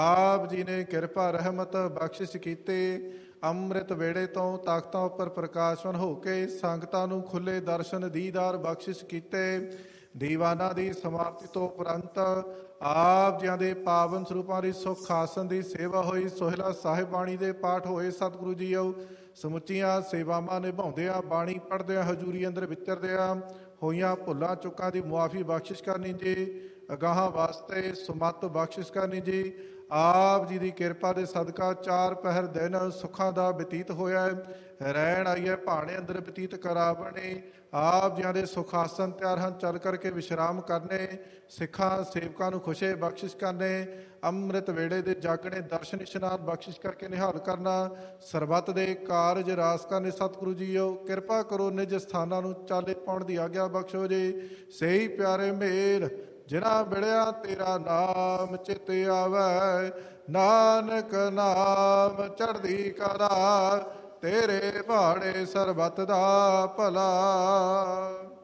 ਆਪ ਜੀ ਨੇ ਕਿਰਪਾ ਰਹਿਮਤ ਬਖਸ਼ਿਸ਼ ਕੀਤੇ। ਅੰਮ੍ਰਿਤ ਵੇੜੇ ਤੋਂ ਤਖਤਾਂ ਉੱਪਰ ਪ੍ਰਕਾਸ਼ਵਨ ਹੋ ਕੇ ਸੰਗਤਾਂ ਨੂੰ ਖੁੱਲੇ ਦਰਸ਼ਨ ਦੀਦਾਰ ਬਖਸ਼ਿਸ਼ ਕੀਤੇ। ਦੀਵਾਨਾਂ ਦੀ ਸਮਾਪਤੀ ਤੋਂ ਉਪਰੰਤ ਆਪ ਜੀਆਂ ਦੇ ਪਾਵਨ ਸਰੂਪਾਂ ਦੀ ਸੁਖ ਆਸਨ ਦੀ ਸੇਵਾ ਹੋਈ। ਸੋਹਿਲਾ ਸਾਹਿਬ ਬਾਣੀ ਦੇ ਪਾਠ ਹੋਏ। ਸਤਿਗੁਰੂ ਜੀਓ ਸਮੁੱਚੀਆਂ ਸੇਵਾਵਾਂ ਨਿਭਾਉਂਦਿਆਂ, ਬਾਣੀ ਪੜ੍ਹਦਿਆਂ, ਹਜ਼ੂਰੀ ਅੰਦਰ ਵਿਚਰਦਿਆਂ ਹੋਈਆਂ ਭੁੱਲਾਂ ਚੁੱਕਾਂ ਦੀ ਮੁਆਫੀ ਬਖਸ਼ਿਸ਼ ਕਰਨੀ ਜੀ। ਅਗਾਹਾਂ ਵਾਸਤੇ ਸੁਮੱਤ ਬਖਸ਼ਿਸ਼ ਕਰਨੀ ਜੀ। ਆਪ ਜੀ ਦੀ ਕਿਰਪਾ ਦੇ ਸਦਕਾ 4 ਪਹਿਰ ਦਿਨ ਸੁੱਖਾਂ ਦਾ ਬਤੀਤ ਹੋਇਆ। ਰਹਿਣ ਆਈਏ ਭਾਣੇ ਅੰਦਰ ਬਤੀਤ ਕਰਾਵਣੇ। ਆਪ ਜੀਆਂ ਦੇ ਸੁਖ ਆਸਨ ਤਿਆਰ ਹਨ, ਚੱਲ ਕਰਕੇ ਵਿਸ਼ਰਾਮ ਕਰਨੇ। ਸਿੱਖਾਂ ਸੇਵਕਾਂ ਨੂੰ ਖੁਸ਼ੇ ਬਖਸ਼ਿਸ਼ ਕਰਨੇ। ਅੰਮ੍ਰਿਤ ਵੇੜੇ ਦੇ ਜਾਗਣੇ, ਦਰਸ਼ਨ ਇਸ਼ਨਾਨ ਬਖਸ਼ਿਸ਼ ਕਰਕੇ ਨਿਹਾਲ ਕਰਨਾ। ਸਰਬੱਤ ਦੇ ਕਾਰਜ ਰਾਸ ਕਰਨੇ। ਸਤਿਗੁਰੂ ਜੀਓ ਕਿਰਪਾ ਕਰੋ, ਨਿਜ ਸਥਾਨਾਂ ਨੂੰ ਚਾਲੇ ਪਾਉਣ ਦੀ ਆਗਿਆ ਬਖਸ਼ੋ ਜੀ। ਸਹੀ ਪਿਆਰੇ ਮੇਲ ਜਿਨ੍ਹਾਂ ਬਿੜਿਆ ਤੇਰਾ ਨਾਮ ਚਿਤ ਆਵੈ। ਨਾਨਕ ਨਾਮ ਚੜ੍ਹਦੀ ਕਲਾ, ਤੇਰੇ ਭਾਣੇ ਸਰਬੱਤ ਦਾ ਭਲਾ।